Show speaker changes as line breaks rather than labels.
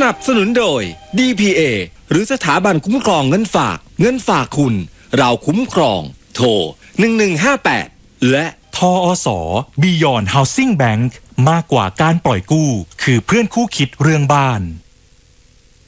นับสนุนโดย DPA หรือสถาบันคุ้มครองเงินฝากคุณเราคุ้มครองโทร1158และ
ทอส. Beyond Housing Bank มากกว่าการปล่อยกู้คือเพื่อนคู่คิดเรื่องบ้าน